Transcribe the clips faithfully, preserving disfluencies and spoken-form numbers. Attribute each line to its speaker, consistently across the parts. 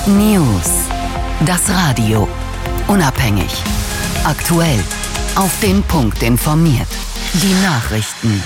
Speaker 1: News. Das Radio. Unabhängig. Aktuell. Auf den Punkt informiert. Die Nachrichten.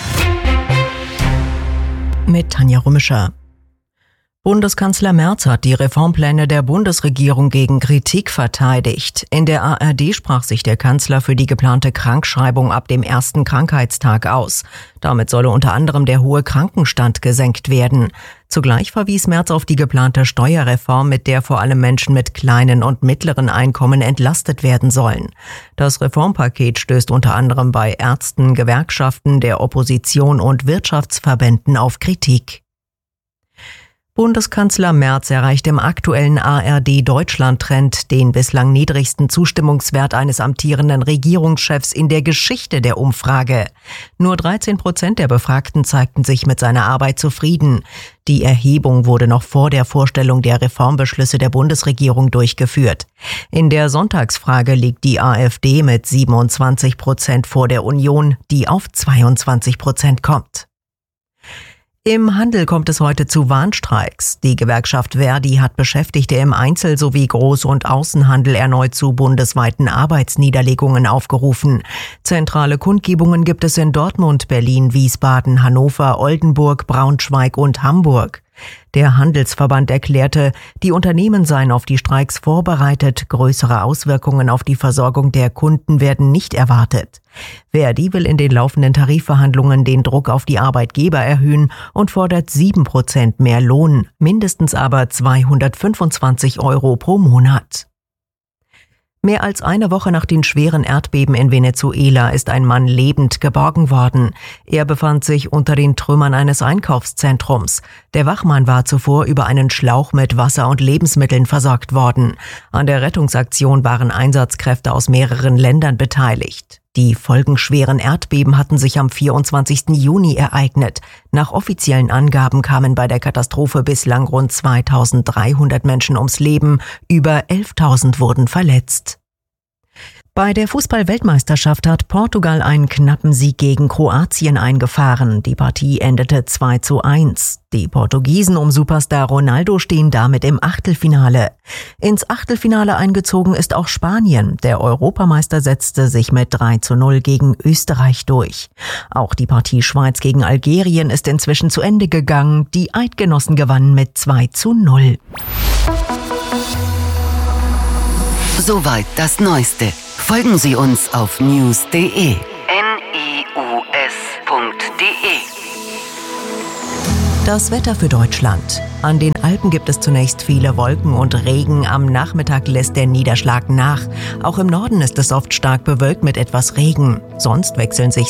Speaker 2: Mit Tanja Rümischer. Bundeskanzler Merz hat die Reformpläne der Bundesregierung gegen Kritik verteidigt. In der A R D sprach sich der Kanzler für die geplante Krankschreibung ab dem ersten Krankheitstag aus. Damit solle unter anderem der hohe Krankenstand gesenkt werden. Zugleich verwies Merz auf die geplante Steuerreform, mit der vor allem Menschen mit kleinen und mittleren Einkommen entlastet werden sollen. Das Reformpaket stößt unter anderem bei Ärzten, Gewerkschaften, der Opposition und Wirtschaftsverbänden auf Kritik. Bundeskanzler Merz erreicht im aktuellen A R D-Deutschland-Trend den bislang niedrigsten Zustimmungswert eines amtierenden Regierungschefs in der Geschichte der Umfrage. Nur dreizehn Prozent der Befragten zeigten sich mit seiner Arbeit zufrieden. Die Erhebung wurde noch vor der Vorstellung der Reformbeschlüsse der Bundesregierung durchgeführt. In der Sonntagsfrage liegt die AfD mit siebenundzwanzig Prozent vor der Union, die auf zweiundzwanzig Prozent kommt. Im Handel kommt es heute zu Warnstreiks. Die Gewerkschaft Verdi hat Beschäftigte im Einzel- sowie Groß- und Außenhandel erneut zu bundesweiten Arbeitsniederlegungen aufgerufen. Zentrale Kundgebungen gibt es in Dortmund, Berlin, Wiesbaden, Hannover, Oldenburg, Braunschweig und Hamburg. Der Handelsverband erklärte, die Unternehmen seien auf die Streiks vorbereitet, größere Auswirkungen auf die Versorgung der Kunden werden nicht erwartet. Verdi will in den laufenden Tarifverhandlungen den Druck auf die Arbeitgeber erhöhen und fordert sieben Prozent mehr Lohn, mindestens aber zweihundertfünfundzwanzig Euro pro Monat. Mehr als eine Woche nach den schweren Erdbeben in Venezuela ist ein Mann lebend geborgen worden. Er befand sich unter den Trümmern eines Einkaufszentrums. Der Wachmann war zuvor über einen Schlauch mit Wasser und Lebensmitteln versorgt worden. An der Rettungsaktion waren Einsatzkräfte aus mehreren Ländern beteiligt. Die folgenschweren Erdbeben hatten sich am vierundzwanzigsten Juni ereignet. Nach offiziellen Angaben kamen bei der Katastrophe bislang rund zweitausenddreihundert Menschen ums Leben, über elftausend wurden verletzt. Bei der Fußball-Weltmeisterschaft hat Portugal einen knappen Sieg gegen Kroatien eingefahren. Die Partie endete zwei zu eins. Die Portugiesen um Superstar Ronaldo stehen damit im Achtelfinale. Ins Achtelfinale eingezogen ist auch Spanien. Der Europameister setzte sich mit drei zu null gegen Österreich durch. Auch die Partie Schweiz gegen Algerien ist inzwischen zu Ende gegangen. Die Eidgenossen gewannen mit zwei zu null.
Speaker 1: Soweit das Neueste. Folgen Sie uns auf news punkt de. N I U S punkt de.
Speaker 2: Das Wetter für Deutschland. An den Alpen gibt es zunächst viele Wolken und Regen. Am Nachmittag lässt der Niederschlag nach. Auch im Norden ist es oft stark bewölkt mit etwas Regen. Sonst wechseln sich